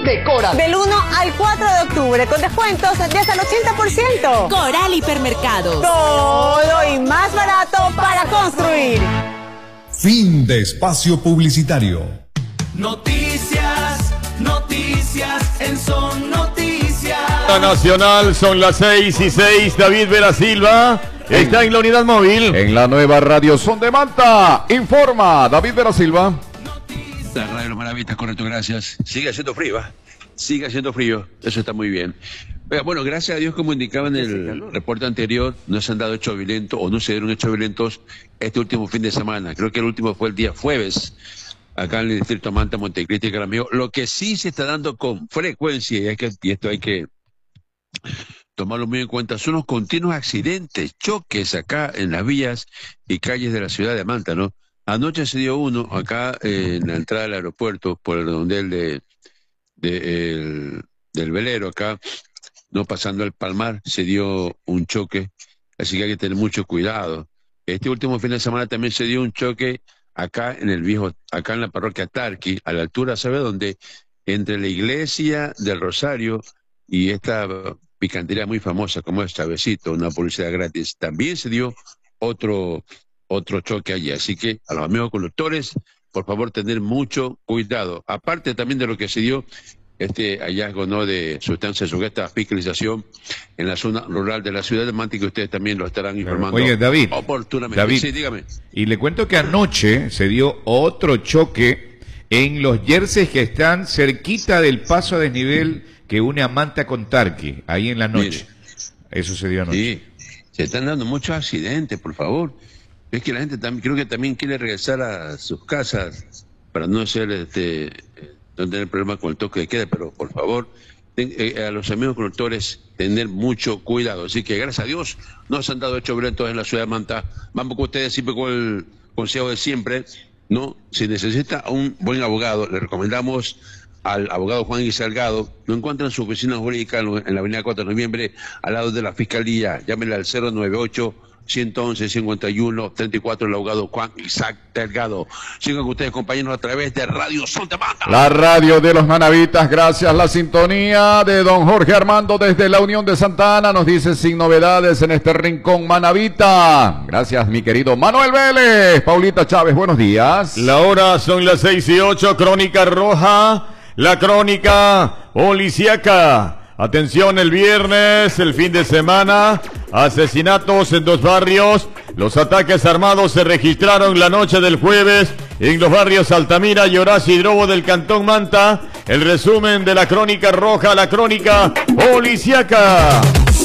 de Coral. Del 1 al 4 de octubre, con descuentos de hasta el 80%. Coral Hipermercados. Todo y más barato para construir. Fin de espacio publicitario. Noticias en Son Noticias. La Nacional, son las 6:06. David Vera Silva está en la unidad móvil. En la nueva radio Son de Manta, informa David Vera Silva. La radio Los Maravitas, correcto, gracias. Sigue haciendo frío, ¿eh? Sigue haciendo frío, eso está muy bien. Bueno, gracias a Dios, como indicaba en el reporte anterior, no se han dado hechos violentos o no se dieron hechos violentos este último fin de semana. Creo que el último fue el día jueves, acá en el distrito Manta, Montecristi y Caramillo. Lo que sí se está dando con frecuencia, y esto hay que tomarlo muy en cuenta, son los continuos accidentes, choques acá en las vías y calles de la ciudad de Manta, ¿no? Anoche se dio uno acá en la entrada del aeropuerto, por el redondel del velero acá, no pasando el Palmar, se dio un choque, así que hay que tener mucho cuidado. Este último fin de semana también se dio un choque acá en la parroquia Tarqui, a la altura, ¿sabe dónde? Entre la iglesia del Rosario y esta picantería muy famosa como es Chavecito, una publicidad gratis. También se dio otro choque allí, así que a los amigos conductores, por favor, tener mucho cuidado. Aparte también de lo que se dio este hallazgo, ¿no?, de sustancias sujetas a fiscalización en la zona rural de la ciudad de Manta, que ustedes también lo estarán informando. Oye, David, oportunamente. Sí, dígame. Y le cuento que anoche se dio otro choque en los jerseys que están cerquita del paso a desnivel que une a Manta con Tarqui, ahí en la noche. Mire, eso se dio anoche. Sí, se están dando muchos accidentes, por favor. Es que la gente también, creo que también quiere regresar a sus casas para no ser no tener problemas con el toque de queda, pero por favor, a los amigos conductores, tener mucho cuidado. Así que gracias a Dios no se han dado hechos violentos en la ciudad de Manta. Vamos con ustedes siempre con el consejo de siempre, ¿no? Si necesita un buen abogado, le recomendamos al abogado Juan Guy Salgado. Lo encuentra en su oficina jurídica en la avenida 4 de noviembre, al lado de la Fiscalía. Llámenle al 098-111-51-34, el abogado Juan Isaac Delgado. Sigan con ustedes, compañeros, a través de Radio Son de Manta. La radio de los Manavitas, gracias. La sintonía de don Jorge Armando desde la Unión de Santa Ana nos dice sin novedades en este rincón manavita. Gracias, mi querido Manuel Vélez. Paulita Chávez, buenos días. La hora son las 6:08, Crónica Roja, la crónica policíaca. Atención, el viernes, el fin de semana, asesinatos en 2 barrios. Los ataques armados se registraron la noche del jueves en los barrios Altamira y Horacio Hidrobo del Cantón Manta. El resumen de la Crónica Roja, la crónica policíaca.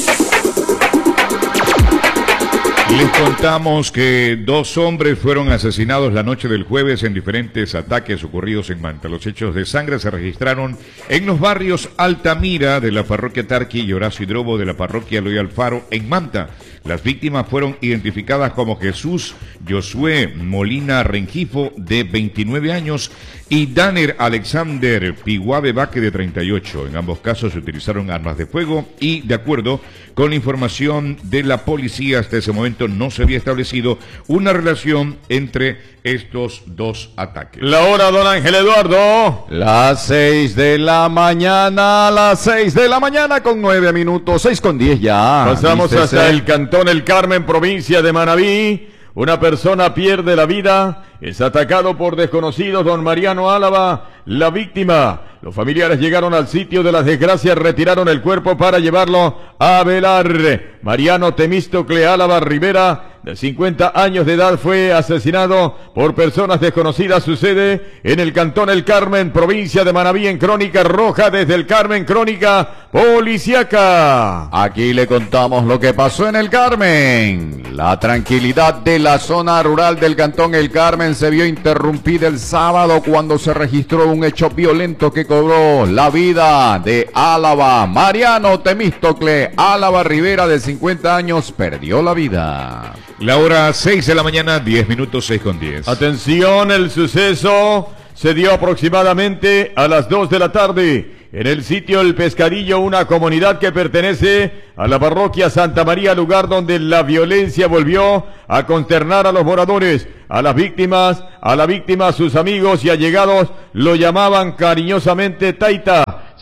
Les contamos que 2 hombres fueron asesinados la noche del jueves en diferentes ataques ocurridos en Manta. Los hechos de sangre se registraron en los barrios Altamira de la parroquia Tarqui y Horacio Hidrobo de la parroquia Eloy Alfaro en Manta. Las víctimas fueron identificadas como Jesús Josué Molina Rengifo, de 29 años, y Daner Alexander Piguave Baque, de 38. En ambos casos se utilizaron armas de fuego y, de acuerdo con la información de la policía, hasta ese momento no se había establecido una relación entre estos 2 ataques. La hora, don Ángel Eduardo. Las 6 de la mañana, con 9 minutos, 6:10 ya. Pasamos hasta el Cantón El Carmen, provincia de Manabí. Una persona pierde la vida, es atacado por desconocidos. Don Mariano Álava, la víctima. Los familiares llegaron al sitio de las desgracias, retiraron el cuerpo para llevarlo a velar. Mariano Temístocle Álava Rivera, de 50 años de edad, fue asesinado por personas desconocidas. Sucede en el Cantón El Carmen, provincia de Manabí, en Crónica Roja desde el Carmen, crónica policíaca. Aquí le contamos lo que pasó en el Carmen. La tranquilidad de la zona rural del Cantón El Carmen se vio interrumpida el sábado cuando se registró un hecho violento que cobró la vida de Álava. Mariano Temístocle Álava Rivera, de 50 años, perdió la vida. La hora 6 de la mañana, 10 minutos, 6:10. Atención, el suceso se dio aproximadamente a las 2 de la tarde en el sitio El Pescadillo, una comunidad que pertenece a la parroquia Santa María, lugar donde la violencia volvió a consternar a los moradores. A la víctima, sus amigos y allegados lo llamaban cariñosamente Taita.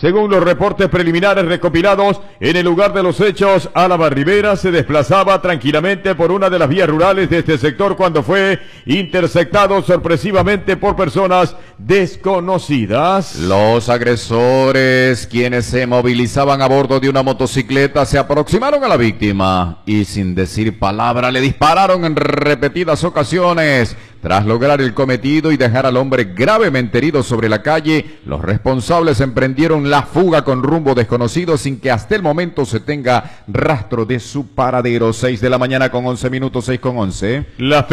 Según los reportes preliminares recopilados en el lugar de los hechos, Álava Rivera se desplazaba tranquilamente por una de las vías rurales de este sector cuando fue interceptado sorpresivamente por personas desconocidas. Los agresores, quienes se movilizaban a bordo de una motocicleta, se aproximaron a la víctima y sin decir palabra le dispararon en repetidas ocasiones. Tras lograr el cometido y dejar al hombre gravemente herido sobre la calle, los responsables emprendieron la fuga con rumbo desconocido sin que hasta el momento se tenga rastro de su paradero. 6 de la mañana con 11 minutos, 6 con 11. Las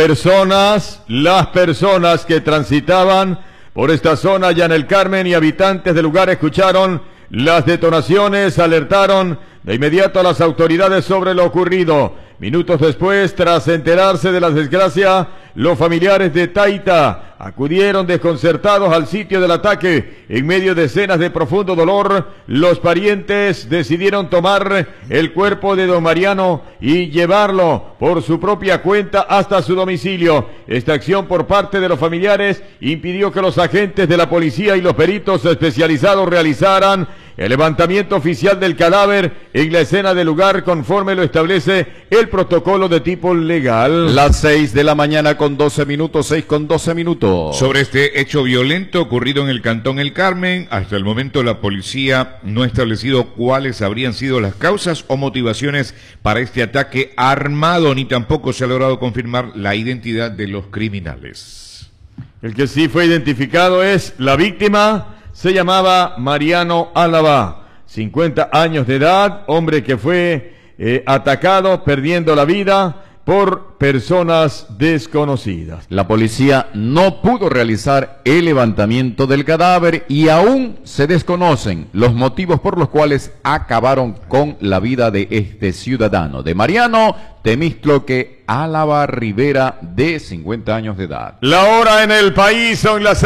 personas que transitaban por esta zona ya en el Carmen y habitantes del lugar escucharon las detonaciones, alertaron de inmediato a las autoridades sobre lo ocurrido. Minutos después, tras enterarse de la desgracia, los familiares de Taita acudieron desconcertados al sitio del ataque. En medio de escenas de profundo dolor, los parientes decidieron tomar el cuerpo de don Mariano y llevarlo por su propia cuenta hasta su domicilio. Esta acción por parte de los familiares impidió que los agentes de la policía y los peritos especializados realizaran el levantamiento oficial del cadáver en la escena del lugar conforme lo establece el protocolo de tipo legal. Las 6 de la mañana con 12 minutos, 6 con 12 minutos. Sobre este hecho violento ocurrido en el Cantón El Carmen, hasta el momento la policía no ha establecido cuáles habrían sido las causas o motivaciones para este ataque armado, ni tampoco se ha logrado confirmar la identidad de los criminales. El que sí fue identificado es la víctima. Se llamaba Mariano Álava, 50 años de edad, hombre que fue atacado, perdiendo la vida por personas desconocidas. La policía no pudo realizar el levantamiento del cadáver y aún se desconocen los motivos por los cuales acabaron con la vida de este ciudadano, de Mariano Temístocles Álava Rivera, de 50 años de edad. La hora en el país son las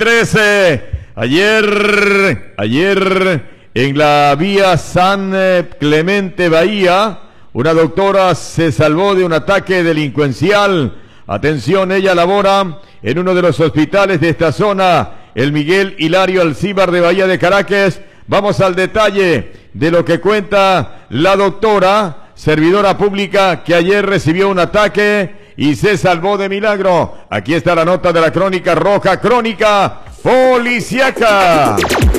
6:13. Ayer en la vía San Clemente Bahía, una doctora se salvó de un ataque delincuencial. Atención, ella labora en uno de los hospitales de esta zona, el Miguel Hilario Alcíbar de Bahía de Caracas. Vamos al detalle de lo que cuenta la doctora, servidora pública, que ayer recibió un ataque y se salvó de milagro. Aquí está la nota de la Crónica Roja, Crónica Policíaca.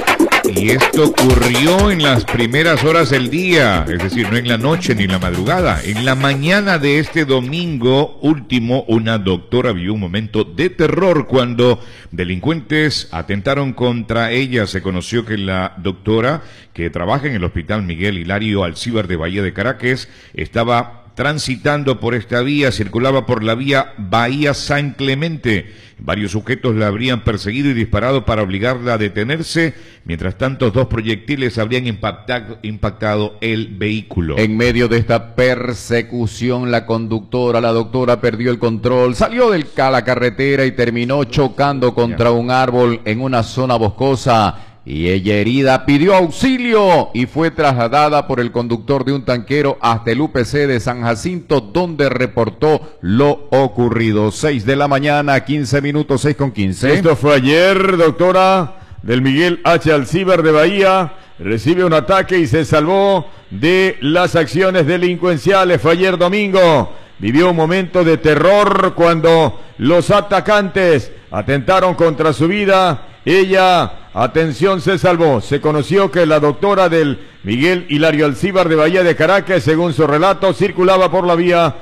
Y esto ocurrió en las primeras horas del día, es decir, no en la noche ni en la madrugada. En la mañana de este domingo último, una doctora vivió un momento de terror cuando delincuentes atentaron contra ella. Se conoció que la doctora, que trabaja en el Hospital Miguel Hilario Alcíbar de Bahía de Caracas, estaba transitando por esta vía, circulaba por la vía Bahía San Clemente. Varios sujetos la habrían perseguido y disparado para obligarla a detenerse. Mientras tanto, 2 proyectiles habrían impactado el vehículo. En medio de esta persecución, la doctora perdió el control, salió de la carretera y terminó chocando contra un árbol en una zona boscosa. Y ella, herida, pidió auxilio y fue trasladada por el conductor de un tanquero hasta el UPC de San Jacinto, donde reportó lo ocurrido. 6 de la mañana, 15 minutos, 6 con 15. Esto fue ayer, doctora del Miguel H. Alcíbar de Bahía, recibe un ataque y se salvó de las acciones delincuenciales. Fue ayer domingo. Vivió un momento de terror cuando los atacantes atentaron contra su vida. Ella, atención, se salvó. Se conoció que la doctora del Miguel Hilario Alcíbar de Bahía de Caracas, según su relato, circulaba por la vía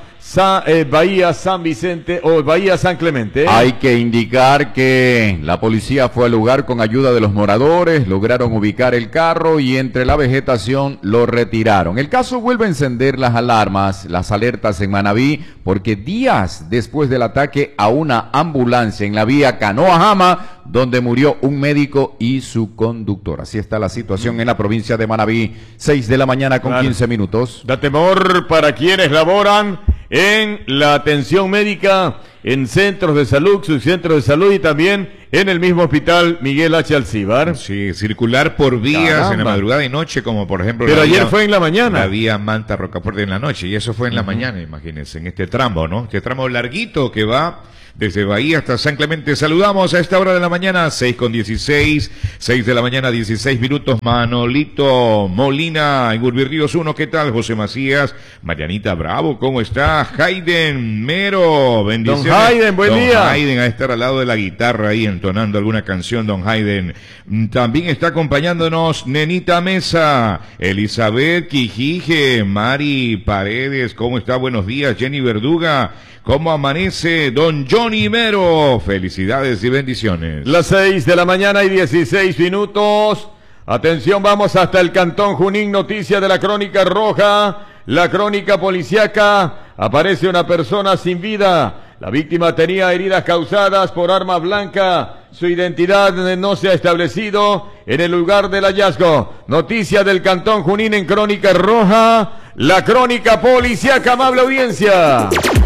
Bahía San Vicente o Bahía San Clemente. Hay que indicar que la policía fue al lugar con ayuda de los moradores, lograron ubicar el carro y entre la vegetación lo retiraron. El caso vuelve a encender las alarmas, las alertas en Manabí, porque días después del ataque a una ambulancia en la vía Canoa-Jama, donde murió un médico y su conductor. Así está la situación en la provincia de Manabí. 6 de la mañana con 15 minutos. Da temor para quienes laboran en la atención médica, en centros de salud, subcentros de salud y también en el mismo hospital Miguel H. Alcíbar. Sí, circular por vías en la madrugada y noche, como por ejemplo... Pero ayer fue en la mañana. La vía Manta Rocafuerte en la noche, y eso fue en la mañana, imagínense, en este tramo, ¿no? Este tramo larguito que va desde Bahía hasta San Clemente. Saludamos a esta hora de la mañana, 6:16, 6 de la mañana, 16 minutos. Manolito Molina, en Urbirríos 1, ¿qué tal? José Macías, Marianita Bravo, ¿cómo está? Hayden Mero, bendiciones. Don Hayden, buen día. Don Hayden a estar al lado de la guitarra ahí entonando alguna canción, don Hayden. También está acompañándonos Nenita Mesa, Elizabeth Quijije, Mari Paredes, ¿cómo está? Buenos días. Jenny Verduga, ¿cómo amanece? Don Johnny Mero, felicidades y bendiciones. Las 6 de la mañana y 16 minutos. Atención, vamos hasta el Cantón Junín, noticia de la Crónica Roja, la crónica policiaca. Aparece una persona sin vida. La víctima tenía heridas causadas por arma blanca. Su identidad no se ha establecido en el lugar del hallazgo. Noticia del Cantón Junín en Crónica Roja, la crónica policiaca, amable audiencia.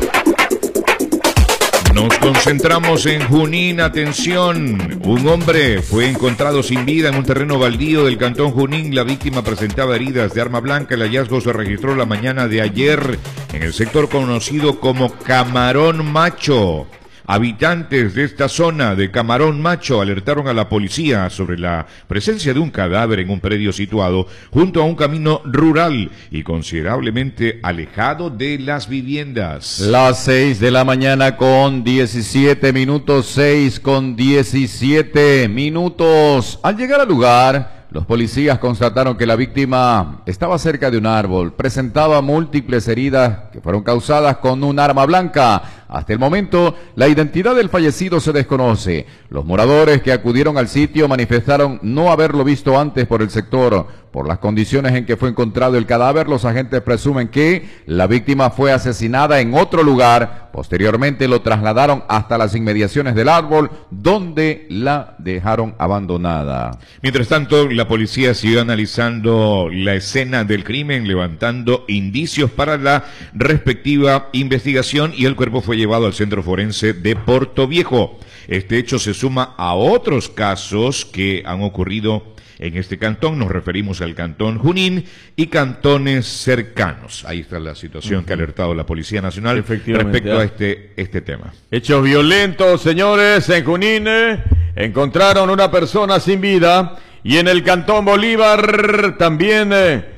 Nos concentramos en Junín, atención. Un hombre fue encontrado sin vida en un terreno baldío del Cantón Junín. La víctima presentaba heridas de arma blanca. El hallazgo se registró la mañana de ayer en el sector conocido como Camarón Macho. Habitantes de esta zona de Camarón Macho alertaron a la policía sobre la presencia de un cadáver en un predio situado junto a un camino rural y considerablemente alejado de las viviendas. Las 6 de la mañana con 17 minutos, 6 con 17 minutos. Al llegar al lugar, los policías constataron que la víctima estaba cerca de un árbol, presentaba múltiples heridas que fueron causadas con un arma blanca. Hasta el momento, la identidad del fallecido se desconoce. Los moradores que acudieron al sitio manifestaron no haberlo visto antes por el sector. Por las condiciones en que fue encontrado el cadáver, los agentes presumen que la víctima fue asesinada en otro lugar. Posteriormente lo trasladaron hasta las inmediaciones del árbol, donde la dejaron abandonada. Mientras tanto, la policía siguió analizando la escena del crimen, levantando indicios para la respectiva investigación, y el cuerpo fue llevado al Centro Forense de Portoviejo. Este hecho se suma a otros casos que han ocurrido en este cantón. Nos referimos al Cantón Junín y cantones cercanos. Ahí está la situación que ha alertado la Policía Nacional respecto a este tema. Hechos violentos, señores, en Junín. Encontraron una persona sin vida, y en el Cantón Bolívar también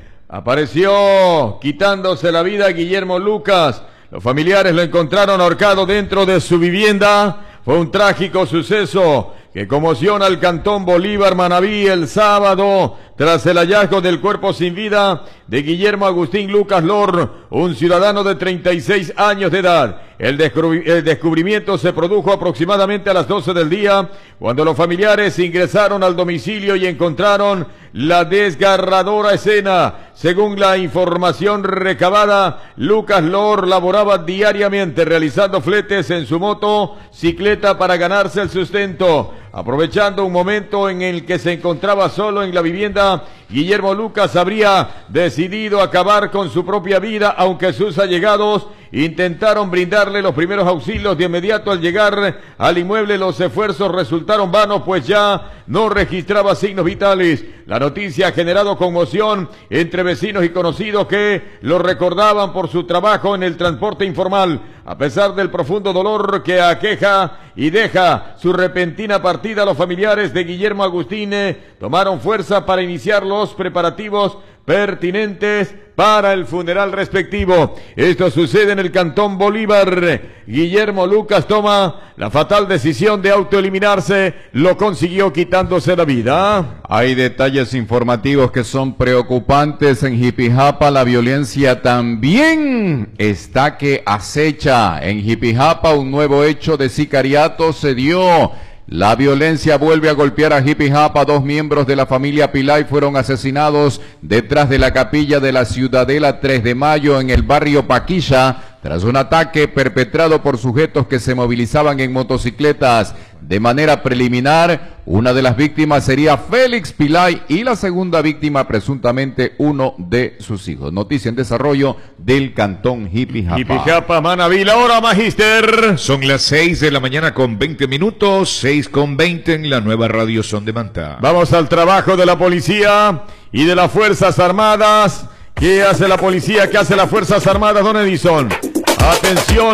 apareció quitándose la vida Guillermo Lucas. Los familiares lo encontraron ahorcado dentro de su vivienda. Fue un trágico suceso que conmociona al Cantón Bolívar, Manabí, el sábado, tras el hallazgo del cuerpo sin vida de Guillermo Agustín Lucas Lor, un ciudadano de 36 años de edad. El descubrimiento se produjo aproximadamente a las 12 del día, cuando los familiares ingresaron al domicilio y encontraron la desgarradora escena. Según la información recabada, Lucas Lor laboraba diariamente realizando fletes en su motocicleta para ganarse el sustento. Aprovechando un momento en el que se encontraba solo en la vivienda, Guillermo Lucas habría decidido acabar con su propia vida, aunque sus allegados intentaron brindarle los primeros auxilios de inmediato. Al llegar al inmueble, los esfuerzos resultaron vanos, pues ya no registraba signos vitales. La noticia ha generado conmoción entre vecinos y conocidos que lo recordaban por su trabajo en el transporte informal. A pesar del profundo dolor que aqueja y deja su repentina partida, los familiares de Guillermo Agustín tomaron fuerza para iniciar los preparativos pertinentes para el funeral respectivo. Esto sucede en el Cantón Bolívar. Guillermo Lucas toma la fatal decisión de autoeliminarse. Lo consiguió quitándose la vida. Hay detalles informativos que son preocupantes. En Jipijapa la violencia también está que acecha. En Jipijapa un nuevo hecho de sicariato se dio. La violencia vuelve a golpear a Jipijapa. 2 miembros de la familia Pilay fueron asesinados detrás de la capilla de la Ciudadela 3 de Mayo en el barrio Paquilla, tras un ataque perpetrado por sujetos que se movilizaban en motocicletas. De manera preliminar, una de las víctimas sería Félix Pilay y la segunda víctima presuntamente uno de sus hijos. Noticia en desarrollo del Cantón Jipijapa. Jipijapa, Manabí, la hora, Magister. Son las 6 de la mañana con 20 minutos, 6 con 20 en la nueva radio Son de Manta. Vamos al trabajo de la policía y de las Fuerzas Armadas. ¿Qué hace la policía? ¿Qué hace las Fuerzas Armadas, don Edison? Atención,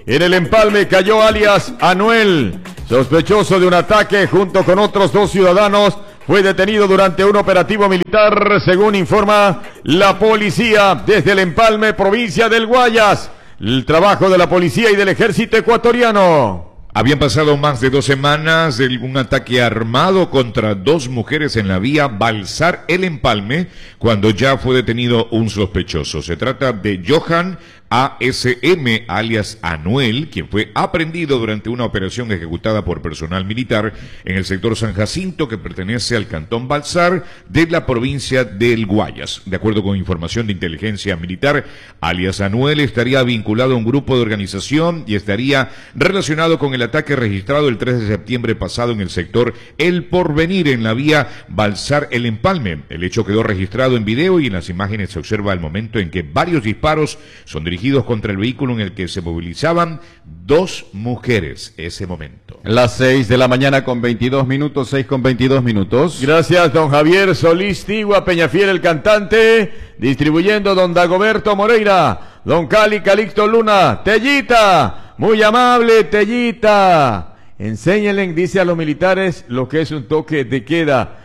En el empalme cayó alias Anuel, sospechoso de un ataque junto con otros 2 ciudadanos. Fue detenido durante un operativo militar, según informa la policía desde el empalme, provincia del Guayas. El trabajo de la policía y del ejército ecuatoriano. Habían pasado más de 2 semanas de un ataque armado contra 2 mujeres en la vía Balsar El Empalme, cuando ya fue detenido un sospechoso. Se trata de Johan ASM, alias Anuel, quien fue aprehendido durante una operación ejecutada por personal militar en el sector San Jacinto, que pertenece al cantón Balsar de la provincia del Guayas. De acuerdo con información de inteligencia militar, alias Anuel estaría vinculado a un grupo de organización y estaría relacionado con el ataque registrado el 3 de septiembre pasado en el sector El Porvenir, en la vía Balsar El Empalme. El hecho quedó registrado en video y en las imágenes se observa el momento en que varios disparos son dirigidos contra el vehículo en el que se movilizaban 2 mujeres. Ese momento. Las 6 de la mañana con 22 minutos, 6 con 22 minutos. Gracias, don Javier Solís Tigua Peñafiel, el cantante, distribuyendo don Dagoberto Moreira, don Cali Calixto Luna, Tellita, muy amable Tellita, enséñenle, dice a los militares, lo que es un toque de queda.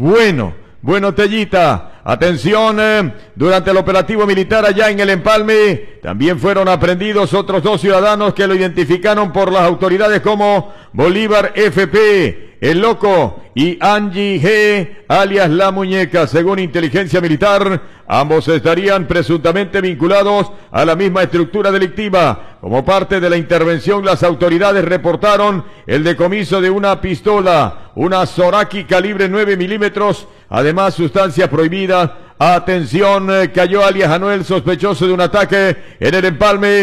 Bueno, Tellita, atención, durante el operativo militar allá en el Empalme, también fueron aprehendidos otros 2 ciudadanos que lo identificaron por las autoridades como Bolívar FP, El Loco, y Angie G, alias La Muñeca. Según inteligencia militar, ambos estarían presuntamente vinculados a la misma estructura delictiva. Como parte de la intervención, las autoridades reportaron el decomiso de una pistola, una Zoraki calibre 9 milímetros, además sustancias prohibidas. Atención, cayó alias Anuel, sospechoso de un ataque en el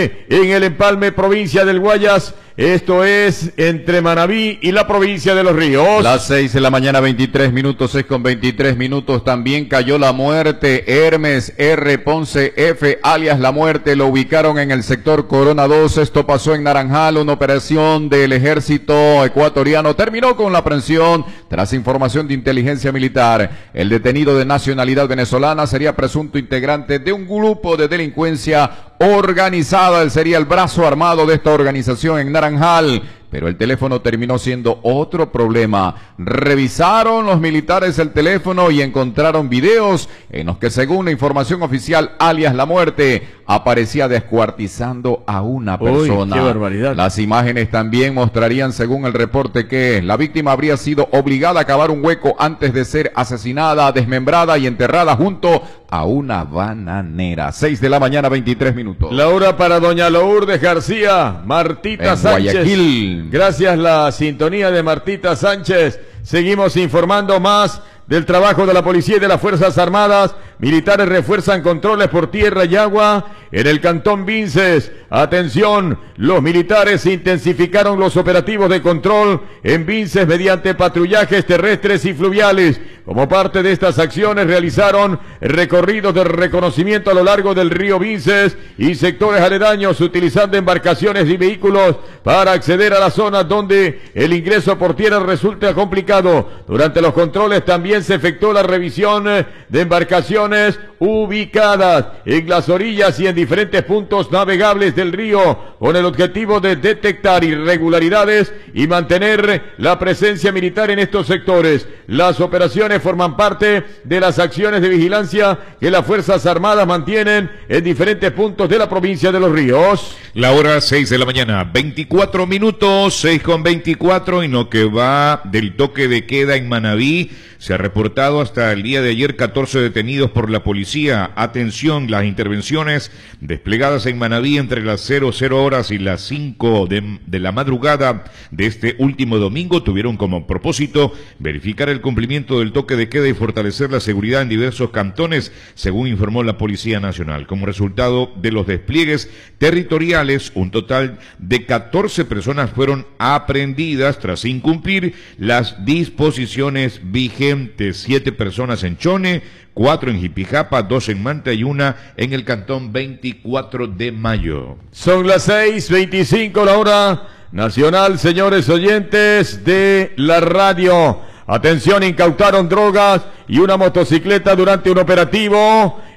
Empalme, provincia del Guayas. Esto es entre Manabí y la provincia de Los Ríos. Las 6 de la mañana, 23 minutos, 6 con 23 minutos. También cayó La Muerte. Hermes R. Ponce F, alias La Muerte, lo ubicaron en el sector Corona 2. Esto pasó en Naranjal. Una operación del ejército ecuatoriano terminó con la aprehensión tras información de inteligencia militar. El detenido, de nacionalidad venezolana, sería presunto integrante de un grupo de delincuencia organizada. Él sería el brazo armado de esta organización en Naranjal. Pero el teléfono terminó siendo otro problema. Revisaron los militares el teléfono y encontraron videos en los que, según la información oficial, alias La Muerte aparecía descuartizando a una persona. ¡Qué barbaridad! Las imágenes también mostrarían, según el reporte, que la víctima habría sido obligada a cavar un hueco antes de ser asesinada, desmembrada y enterrada junto a una bananera. 6 de la mañana, 23 minutos. La hora para doña Lourdes García, Martita en Sánchez. Guayaquil. Gracias la sintonía de Martita Sánchez. Seguimos informando más del trabajo de la policía y de las Fuerzas Armadas. Militares refuerzan controles por tierra y agua en el cantón Vinces. Atención, los militares intensificaron los operativos de control en Vinces mediante patrullajes terrestres y fluviales. Como parte de estas acciones realizaron recorridos de reconocimiento a lo largo del río Vinces y sectores aledaños, utilizando embarcaciones y vehículos para acceder a las zonas donde el ingreso por tierra resulta complicado. Durante los controles también se efectuó la revisión de embarcaciones ubicadas en las orillas y en diferentes puntos navegables del río, con el objetivo de detectar irregularidades y mantener la presencia militar en estos sectores. Las operaciones forman parte de las acciones de vigilancia que las Fuerzas Armadas mantienen en diferentes puntos de la provincia de Los Ríos. La hora 6 de la mañana, 24 minutos, 6 con 24, y lo que va del toque de queda en Manabí. Se ha reportado hasta el día de ayer 14 detenidos por la policía. Atención, las intervenciones desplegadas en Manabí entre las 00 horas y las 5 de la madrugada de este último domingo tuvieron como propósito verificar el cumplimiento del toque de queda y fortalecer la seguridad en diversos cantones, según informó la Policía Nacional. Como resultado de los despliegues territoriales, un total de 14 personas fueron aprehendidas tras incumplir las disposiciones vigentes. 7 personas en Chone, 4 en Jipijapa, 2 en Manta y 1 en el cantón 24 de Mayo. Son las 6:25, la hora nacional, señores oyentes de la radio. Atención, incautaron drogas y una motocicleta durante un operativo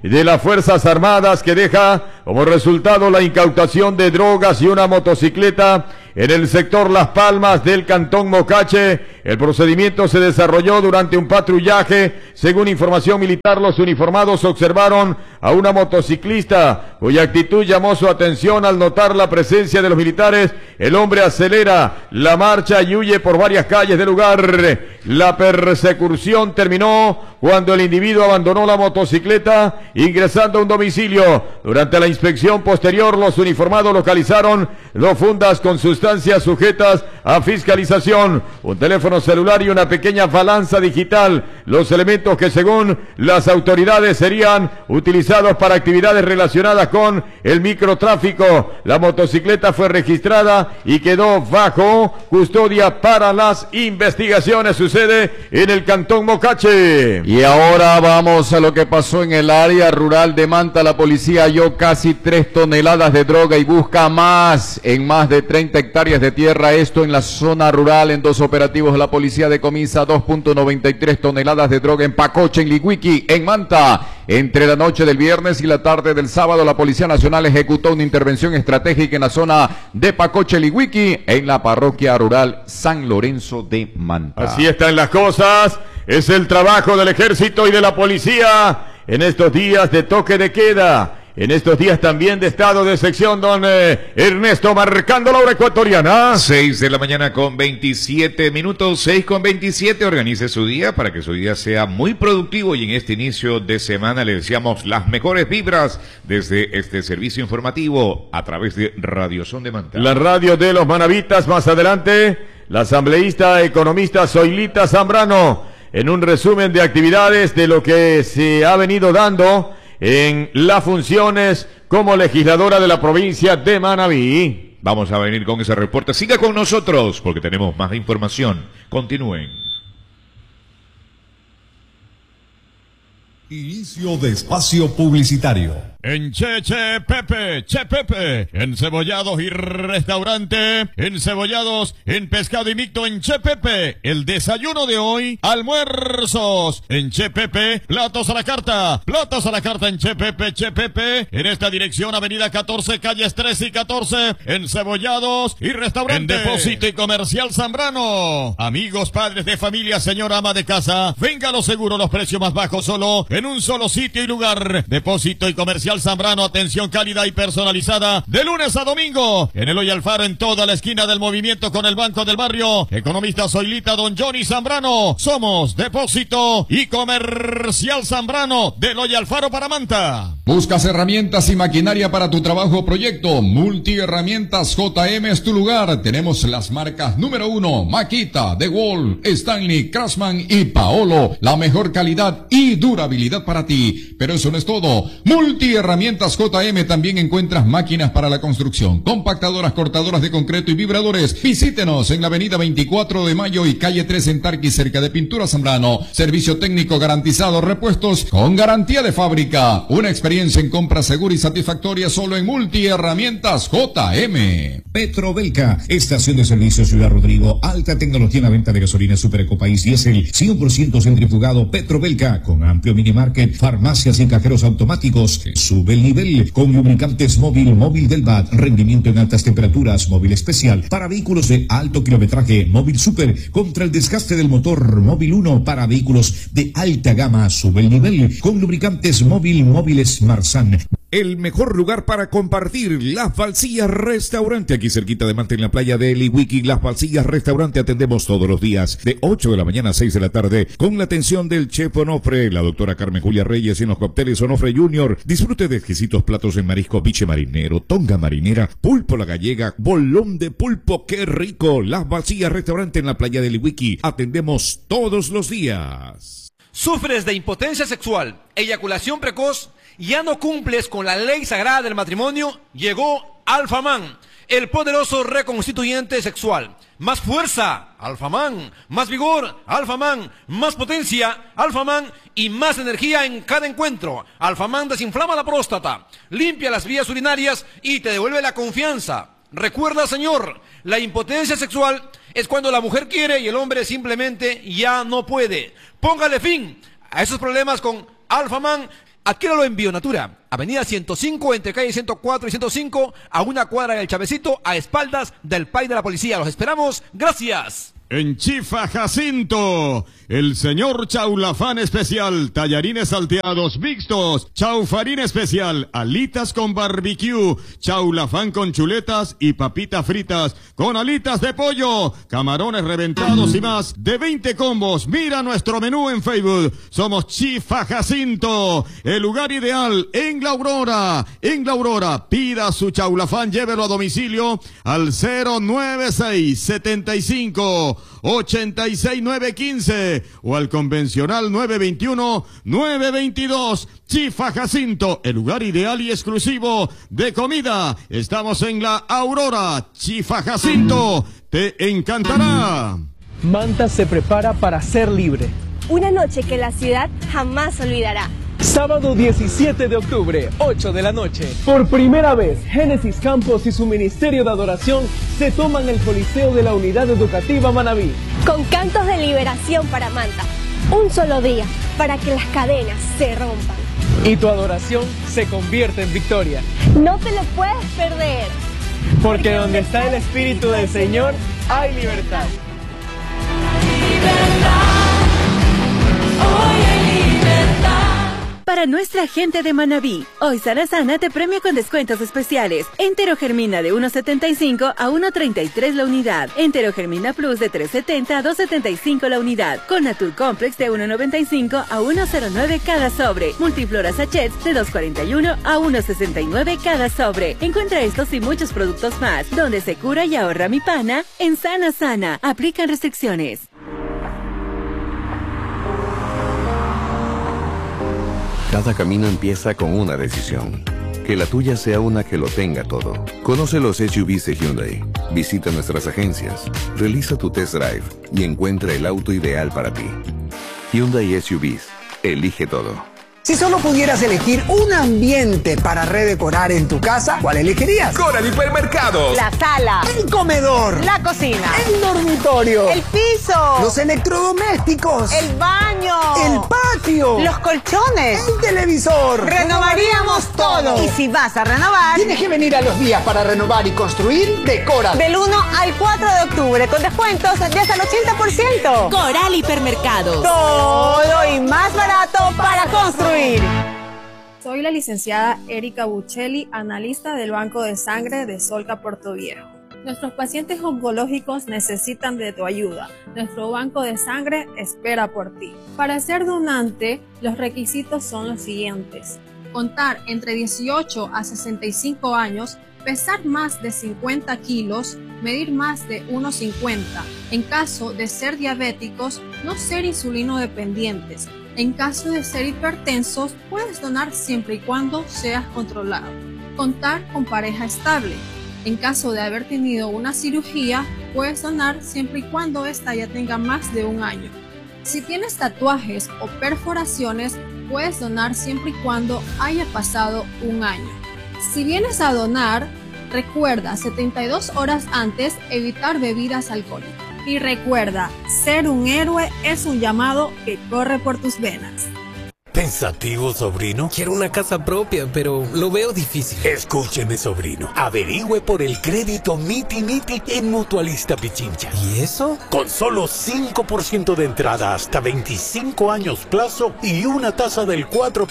de las Fuerzas Armadas que deja como resultado la incautación de drogas y una motocicleta en el sector Las Palmas del Cantón Mocache. El procedimiento se desarrolló durante un patrullaje. Según información militar, los uniformados observaron a una motociclista cuya actitud llamó su atención. Al notar la presencia de los militares, el hombre acelera la marcha y huye por varias calles del lugar. La persecución terminó cuando el individuo abandonó la motocicleta ingresando a un domicilio. Durante la inspección posterior, los uniformados localizaron 2 fundas con sustancias sujetas a fiscalización, un teléfono celular y una pequeña balanza digital, los elementos que según las autoridades serían utilizados para actividades relacionadas con el microtráfico. La motocicleta fue registrada y quedó bajo custodia para las investigaciones. Sucede en el Cantón Mocache. Y ahora vamos a lo que pasó en el área rural de Manta. La policía halló casi 3 toneladas de droga y busca más en más de 30 hectáreas de tierra. Esto en la zona rural. En 2 operativos la policía decomisa 2.93 toneladas de droga en Pacoche, en Lihuiqui, en Manta. Entre la noche del viernes y la tarde del sábado, la Policía Nacional ejecutó una intervención estratégica en la zona de Pacoche, Lihuiqui, en la parroquia rural San Lorenzo de Manta. Así están las cosas. Es el trabajo del ejército y de la policía en estos días de toque de queda. En estos días también de estado de sección, don Ernesto, marcando la hora ecuatoriana. 6 de la mañana con 27 minutos, 6 con 27. Organice su día para que su día sea muy productivo y en este inicio de semana le deseamos las mejores vibras desde este servicio informativo a través de Radio Son de Manta. La radio de los manavitas. Más adelante, la asambleísta economista Zoilita Zambrano, en un resumen de actividades de lo que se ha venido dando en las funciones como legisladora de la provincia de Manabí. Vamos a venir con ese reporte. Siga con nosotros porque tenemos más información. Continúen. Inicio de espacio publicitario. En Chepepe, encebollados y restaurante, encebollados, en pescado y mixto en Chepepe. El desayuno de hoy, almuerzos en Chepepe, platos a la carta en Chepepe, en esta dirección avenida 14, calles 13 y 14, encebollados y restaurante. En Depósito y Comercial Zambrano. Amigos, padres de familia, señora ama de casa, venga a lo seguro, los precios más bajos solo en un solo sitio y lugar. Depósito y Comercial Zambrano, atención cálida y personalizada de lunes a domingo. En Eloy Alfaro, en toda la esquina del movimiento con el Banco del Barrio. Economista Zoilita, don Johnny Zambrano. Somos Depósito y Comercial Zambrano de Eloy Alfaro para Manta. ¿Buscas herramientas y maquinaria para tu trabajo o proyecto? Multiherramientas JM es tu lugar. Tenemos las marcas número 1, Makita, DeWalt, Stanley, Craftsman y Paolo. La mejor calidad y durabilidad para ti. Pero eso no es todo. Multiherramientas JM también encuentras máquinas para la construcción, compactadoras, cortadoras de concreto y vibradores. Visítenos en la avenida 24 de Mayo y calle 3 en Tarqui, cerca de Pintura Zambrano. Servicio técnico garantizado, repuestos con garantía de fábrica. Una experiencia en compra segura y satisfactoria solo en Multiherramientas JM. Petrobelca, estación de servicio Ciudad Rodrigo, alta tecnología en la venta de gasolina Super Ecopaís Diesel, 100% centrifugado. Petrobelca, con amplio minimarket, farmacias y cajeros automáticos. Sube el nivel con lubricantes móvil del BAT, rendimiento en altas temperaturas, móvil especial para vehículos de alto kilometraje, móvil super contra el desgaste del motor, móvil 1 para vehículos de alta gama. Sube el nivel con lubricantes móviles Marsan. El mejor lugar para compartir, Las Falsillas Restaurante, aquí cerquita de Manta en la playa de Lihuiqui. Las Falsillas Restaurante, atendemos todos los días de 8 de la mañana a 6 de la tarde con la atención del chef Onofre, la doctora Carmen Julia Reyes, y en los cócteles Onofre Junior. Disfrute de exquisitos platos en marisco, biche marinero, tonga marinera, pulpo la gallega, bolón de pulpo, qué rico. Las Falsillas Restaurante en la playa de Lihuiqui, atendemos todos los días. ¿Sufres de impotencia sexual, eyaculación precoz? ¿Ya no cumples con la ley sagrada del matrimonio? Llegó Alfaman, el poderoso reconstituyente sexual. Más fuerza, Alfaman. Más vigor, Alfaman. Más potencia, Alfaman. Y más energía en cada encuentro. Alfaman desinflama la próstata, limpia las vías urinarias y te devuelve la confianza. Recuerda, señor, la impotencia sexual es cuando la mujer quiere y el hombre simplemente ya no puede. Póngale fin a esos problemas con Alfaman Adquiéralo en Bionatura, avenida 105 entre calle 104 y 105, a una cuadra del Chavecito, a espaldas del PAI de la policía. Los esperamos. Gracias. En Chifa Jacinto, el señor Chaulafán especial, tallarines salteados mixtos, chaufarín especial, alitas con barbecue, chaulafán con chuletas y papitas fritas con alitas de pollo, camarones reventados y más de 20 combos. Mira nuestro menú en Facebook. Somos Chifa Jacinto, el lugar ideal en La Aurora. En La Aurora, pida su chaulafán, llévelo a domicilio al 096 75 86915 o al convencional 921-922. Chifa Jacinto, el lugar ideal y exclusivo de comida. Estamos en La Aurora. Chifa Jacinto, te encantará. Manta se prepara para ser libre. Una noche que la ciudad jamás olvidará. Sábado 17 de octubre, 8 de la noche. Por primera vez, Génesis Campos y su Ministerio de Adoración se toman el Coliseo de la Unidad Educativa Manabí. Con cantos de liberación para Manta. Un solo día para que las cadenas se rompan. Y tu adoración se convierte en victoria. No te lo puedes perder. Porque donde está el Espíritu del Señor, hay libertad. Para nuestra gente de Manabí, hoy Sana Sana te premia con descuentos especiales. Enterogermina de 1.75 a 1.33 la unidad. Enterogermina Plus de 3.70 a 2.75 la unidad. Conatul Complex de 1.95 a 1.09 cada sobre. Multiflora Sachets de 2.41 a 1.69 cada sobre. Encuentra estos y muchos productos más, donde se cura y ahorra mi pana en Sana Sana. Aplican restricciones. Cada camino empieza con una decisión. Que la tuya sea una que lo tenga todo. Conoce los SUVs de Hyundai. Visita nuestras agencias. Realiza tu test drive y encuentra el auto ideal para ti. Hyundai SUVs. Elige todo. Si solo pudieras elegir un ambiente para redecorar en tu casa, ¿cuál elegirías? Coral Hipermercados. La sala. El comedor. La cocina. El dormitorio. El piso. Los electrodomésticos. El baño. El patio. Los colchones. El televisor. Renovaríamos todo. Y si vas a renovar, tienes que venir a los días para renovar y construir de Coral. Del 1 al 4 de octubre, con descuentos de hasta el 80%. Coral Hipermercados. Todo y más barato para construir. Soy la licenciada Erika Buccelli, analista del Banco de Sangre de Solca Portoviejo. Nuestros pacientes oncológicos necesitan de tu ayuda. Nuestro banco de sangre espera por ti. Para ser donante, los requisitos son los siguientes: contar entre 18 a 65 años, pesar más de 50 kilos, medir más de 1,50. En caso de ser diabéticos, no ser insulino dependientes. En caso de ser hipertensos, puedes donar siempre y cuando seas controlado. Contar con pareja estable. En caso de haber tenido una cirugía, puedes donar siempre y cuando ésta ya tenga más de 1 año. Si tienes tatuajes o perforaciones, puedes donar siempre y cuando haya pasado 1 año. Si vienes a donar, recuerda 72 horas antes evitar bebidas alcohólicas. Y recuerda, ser un héroe es un llamado que corre por tus venas. ¿Pensativo, sobrino? Quiero una casa propia, pero lo veo difícil. Escúcheme, sobrino. Averigüe por el crédito Miti Miti en Mutualista Pichincha. ¿Y eso? Con solo 5% de entrada hasta 25 años plazo y una tasa del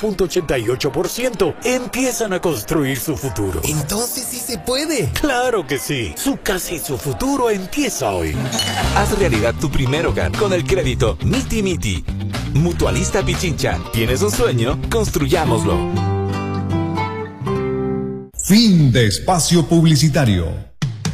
4.88%, empiezan a construir su futuro. Entonces sí se puede. ¡Claro que sí! Su casa y su futuro empieza hoy. Haz realidad tu primer hogar con el crédito Miti Miti. Mutualista Pichincha. ¿Tienes un sueño? Construyámoslo. Fin de espacio publicitario.